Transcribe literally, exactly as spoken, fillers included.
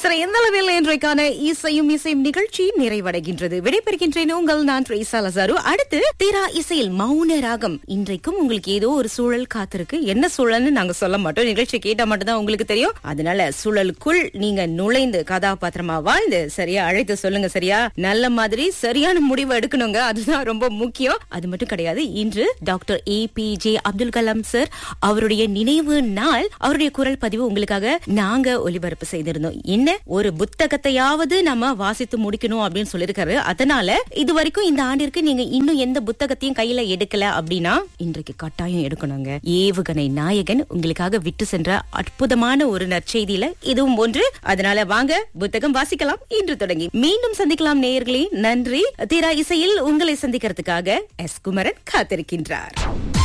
சரி, எந்த அளவில் இன்றைக்கான இசையும் இசையும் நிகழ்ச்சி நிறைவடைகின்றது. விடைபெறுகின்றேன் உங்கள் நான் ட்ரேசா லசாரு. அடுத்து தீரா இசையில் மௌன ராகம். இன்றைக்கும் உங்களுக்கு ஏதோ ஒரு சூழல் காத்திருக்கு. என்ன சூழல்னு நாங்க சொல்ல மாட்டோம், நிகழ்ச்சி கேட்டா மட்டும் தான் உங்களுக்கு தெரியும். அதனால சூழலுக்குள் நீங்க நுழைந்து கதாபாத்திரமா வாழ்ந்து சரியா அழைத்து சொல்லுங்க. சரியா, நல்ல மாதிரி சரியான முடிவு எடுக்கணுங்க, அதுதான் ரொம்ப முக்கியம். அது மட்டும் கிடையாது, இன்று doctor A B J Abdul Kalam sir அவருடைய நினைவு நாள். அவருடைய குரல் பதிவு உங்களுக்காக நாங்க ஒலிபரப்பு செய்திருந்தோம். என்ன, ஒரு புத்தகத்தையாவது நம்ம வாசித்து முடிக்கணும் அப்படின்னு சொல்லிருக்காரு. அதனால இது வரைக்கும் இந்த ஆண்டிற்கு நீங்க இன்னும் எந்த புத்தகத்தையும் கையில எடுக்கல அப்படின்னா இன்றைக்கு கட்டாயம் எடுக்கணுங்க. ஏவுகணை நாயகன் உங்களுக்காக விட்டு சென்ற அற்புதமான ஒரு நற்செய்தியில இதுவும் ஒன்று. அதனால வாங்க புத்தகம் வாசிக்கலாம். இன்று தொடங்கி மீண்டும் சந்திக்கலாம் நேயர்களே. நன்றி. தீரா இசையில் உங்களை சந்திக்கிறதுக்காக எஸ் குமரன் காத்திருக்கின்றார்.